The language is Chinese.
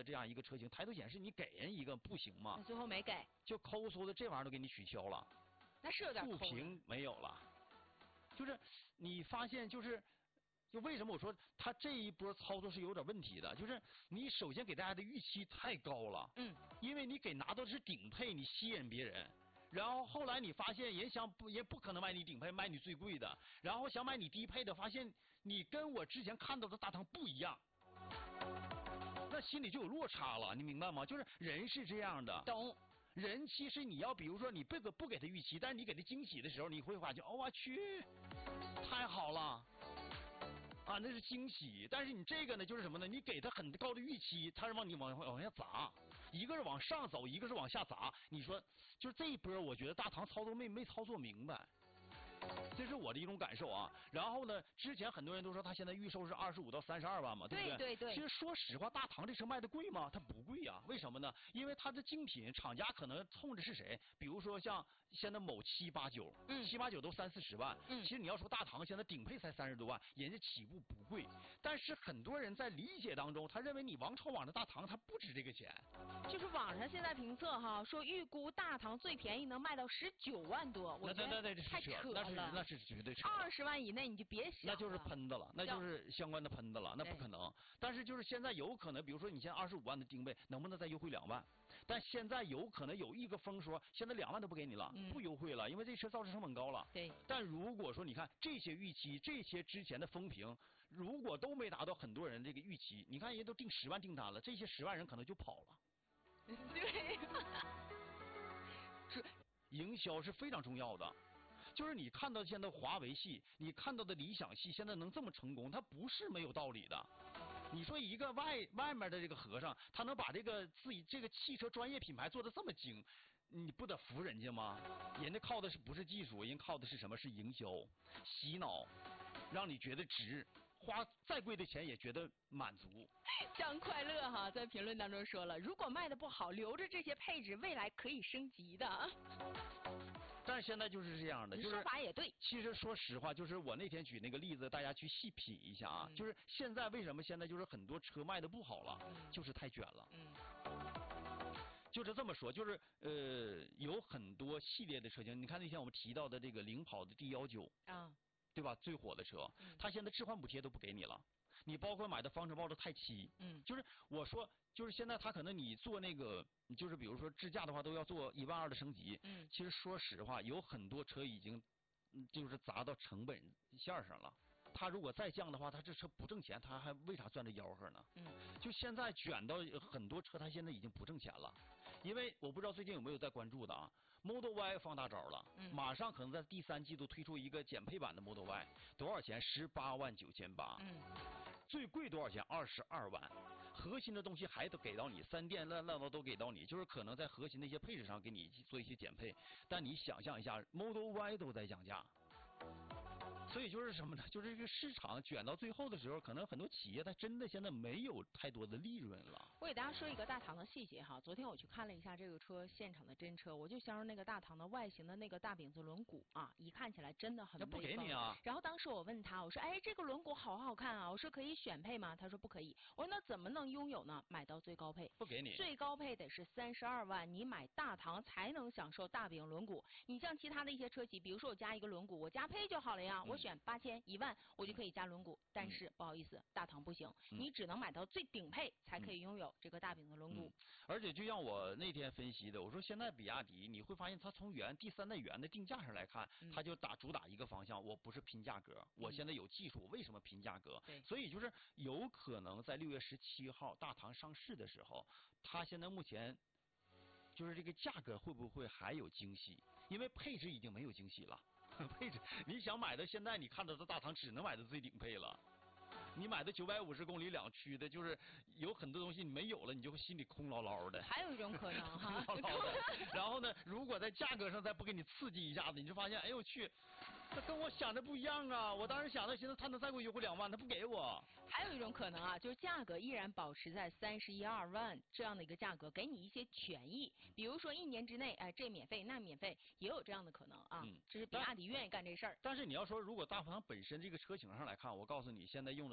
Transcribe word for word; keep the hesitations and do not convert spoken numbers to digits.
这样一个车型，抬头显示你给人一个不行吗？ 最后没给， 就抠搜的这玩意儿都给你取消了， 那是有点抠。 负评没有了，就是你发现就是。就为什么我说他这一波操作是有点问题的？就是你首先给大家的预期太高了， 嗯， 因为你给拿到的是顶配，你吸引别人，然后后来你发现人想不也不可能卖你顶配，卖你最贵的，然后想买你低配的，发现你跟我之前看到的大唐不一样，那心里就有落差了，你明白吗？就是人是这样的， 懂。 人其实你要比如说你不给不给他预期，但是你给他惊喜的时候，你会发现哦我去，太好了。啊，那是惊喜，但是你这个呢，就是什么呢？你给他很高的预期，他是往你往往下砸，一个是往上走，一个是往下砸。你说，就是这一波，我觉得大唐操作没没操作明白，这是我的一种感受啊。然后呢，之前很多人都说他现在预售是二十五到三十二万嘛，对不对？ 对对对。 其实说实话，大唐这车卖的贵吗？它不贵啊，为什么呢？因为它的竞品厂家可能冲着是谁？比如说像现在某七八九，嗯，七八九都三四十万，嗯，其实你要说大唐现在顶配才三十多万，人家起步不贵，但是很多人在理解当中，他认为你王超网的大唐它不值这个钱。 就是网上现在评测哈，说预估大唐最便宜能卖到十九万多，我觉得太扯了， 那是那是绝对扯。 二十万以内你就别想了， 那就是喷子了，那就是相关的喷子了，那不可能。但是就是现在有可能，比如说你现在二十五万的定位，能不能再优惠两万？但现在有可能有一个风说，现在两万都不给你了，嗯、不优惠了，因为这车造车成本高了。 对。 但如果说你看这些预期，这些之前的风评，如果都没达到很多人这个预期，你看人都定十万订单了，这些十万人可能就跑了。 对。 这营销是非常重要的。就是你看到现在华为系，你看到的理想系现在能这么成功，它不是没有道理的。你说一个外外面的这个和尚，他能把这个自己这个汽车专业品牌做得这么精，你不得服人家吗？人家靠的是不是技术，人家靠的是什么？是营销、洗脑，让你觉得值，花再贵的钱也觉得满足。 张快乐哈在评论当中说了，如果卖的不好，留着这些配置，未来可以升级的。 但是现在就是这样的，就是说法也对。 其实说实话，就是我那天举那个例子，大家去细品一下啊。嗯、就是现在为什么现在就是很多车卖的不好了，嗯、就是太卷了。嗯。就是这么说，就是呃，有很多系列的车型，你看那天我们提到的这个领跑的 D 一九啊，对吧？最火的车，嗯、它现在置换补贴都不给你了。你包括买的方程豹的泰七，嗯，就是我说，就是现在它可能你做那个，就是比如说智驾的话，都要做一万二的升级，嗯，其实说实话，有很多车已经，就是砸到成本线上了。他如果再降的话，他这车不挣钱，他还为啥攥着吆喝呢？嗯，就现在卷到很多车，他现在已经不挣钱了，因为我不知道最近有没有在关注的啊 ，Model Y 放大招了，嗯，马上可能在第三季度推出一个减配版的 Model Y， 多少钱？十八万九千八，嗯，最贵多少钱？二十二万，核心的东西还都给到你，三电乱乱糟都给到你，就是可能在核心的一些配置上给你做一些减配，但你想象一下 ，Model Y 都在降价。所以就是什么呢？就是这个市场卷到最后的时候，可能很多企业它真的现在没有太多的利润了。 我给大家说一个大唐的细节哈，昨天我去看了一下这个车现场的真车，我就形容那个大唐的外形的那个大饼子轮毂啊，一看起来真的很威风。 那不给你啊？ 然后当时我问他，我说哎，这个轮毂好好看啊，我说可以选配吗？他说不可以。我说那怎么能拥有呢？买到最高配。 不给你。 最高配得是三十二万，你买大唐才能享受大饼轮毂。你像其他的一些车企，比如说我加一个轮毂，我加配就好了呀，嗯、我选八千一。一万我就可以加轮毂，但是、嗯、不好意思，大唐不行，嗯、你只能买到最顶配才可以拥有这个大饼的轮毂、嗯。 而且就像我那天分析的，我说现在比亚迪你会发现它从原第三代原的定价上来看，嗯、它就打主打一个方向，我不是拼价格，嗯、我现在有技术，为什么拼价格？ 对， 所以就是有可能在六月十七号大唐上市的时候，它现在目前。就是这个价格会不会还有惊喜？因为配置已经没有惊喜了，配置你想买的现在你看到的大唐只能买的最顶配了。你买的九百五十公里两驱的，就是有很多东西你没有了，你就会心里空捞捞的。 还有一种可能哈， 空捞捞的。然后呢，如果在价格上再不给你刺激一下子，你就发现，哎呦我去，这跟我想的不一样啊！我当时想的，寻思他能再给我优惠两万，他不给我。 还有一种可能啊，就是价格依然保持在三十一二万这样的一个价格，给你一些权益，比如说一年之内，哎，这免费那免费，也有这样的可能啊。嗯，这是比亚迪愿意干这事儿。 但是你要说，如果大唐本身这个车型上来看，我告诉你，现在用的。